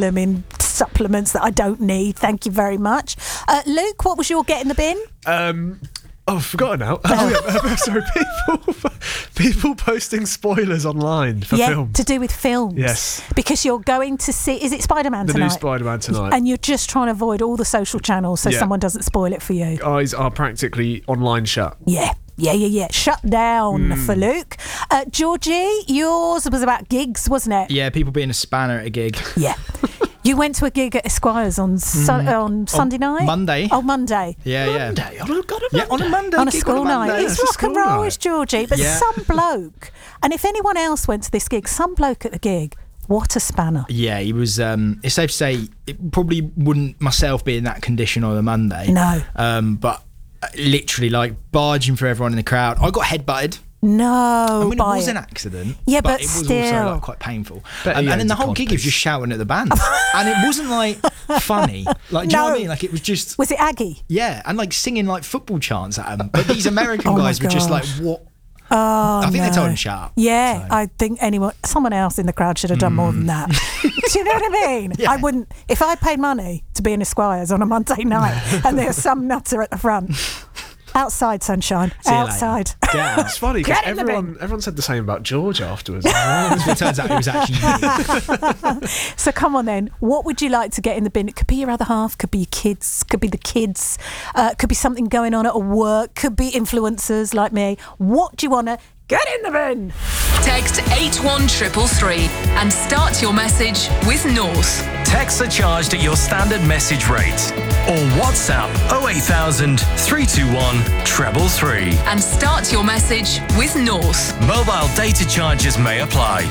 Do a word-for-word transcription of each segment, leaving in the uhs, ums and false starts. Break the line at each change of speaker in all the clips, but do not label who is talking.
blooming supplements that I don't need. Thank you very much. Uh, Luke, what was your get in the bin?
Um... Oh, I've forgotten now. Oh, yeah. Sorry, people, people posting spoilers online for
yeah,
films.
to do with films.
Yes.
Because you're going to see... Is it Spider-Man
the
tonight?
new Spider-Man tonight.
And you're just trying to avoid all the social channels so
Yeah.
someone doesn't spoil it for you.
Eyes are practically online shut.
Yeah. Yeah, yeah, yeah. Shut down
Mm.
for Luke. Uh, Georgie, yours was about gigs, wasn't it?
Yeah, people being a spanner at a gig.
Yeah. You went to a gig at Esquires on su- on Sunday night?
Monday.
Oh, Monday.
Yeah, yeah.
Monday? On a, God, a
Yeah, on a Monday.
On a
gig
school
on a
night.
Monday.
It's
It's a
rock
school
and roll,
night.
is Georgie. But
Yeah.
some bloke, and if anyone else went to this gig, some bloke at the gig, what a spanner.
Yeah, he was. Um, it's safe to say it probably wouldn't myself be in that condition on a Monday.
No.
Um, but uh, literally like barging through everyone in the crowd. I got headbutted.
No,
I mean, it
by
was
it.
an accident.
Yeah, but
it was
still.
also like quite painful.
Bet
Um,
he
and then
owns
the
a
whole
cod
gig he was
piece.
just shouting at the band, and it wasn't like funny. Like, do you know what
No.
I mean? Like, it was just
Was it Aggie?
yeah, and like singing like football chants at him. But these American
Oh my
guys were just like,
gosh.
what?
Oh,
I think
no.
they told him shut up.
Yeah,
So.
I think anyone, someone else in the crowd should have done more than that. Do you know what I mean?
Yeah.
I wouldn't, if I paid money to be in Esquires on a Monday night and there's some nutter at the front. Outside, sunshine.
See you later.
Outside.
Yeah.
It's funny because
Get in the
everyone, everyone said the same about George afterwards.
It turns out it was actually me.
So come on then, what would you like to get in the bin? It could be your other half, could be your kids, could be the kids, uh, could be something going on at work, could be influencers like me. What do you want to get in the bin?
Text eight one three three three and start your message with North.
Texts are charged at your standard message rate. Or WhatsApp oh eight thousand, three two one, three three three.
And start your message with North.
Mobile data charges may apply.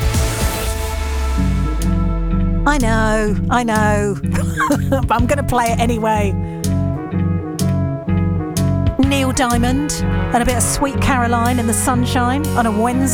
I know, I know, but I'm going to play it anyway. Neil Diamond and a bit of Sweet Caroline in the sunshine on a Wednesday.